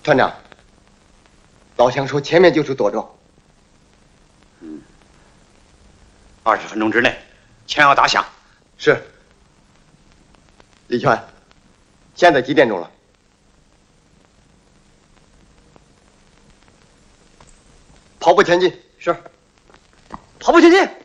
团长，老乡说前面就是垛州。 20分钟之内，枪要打响。 是。李全，现在几点钟了？跑步前进。 是。跑步前进。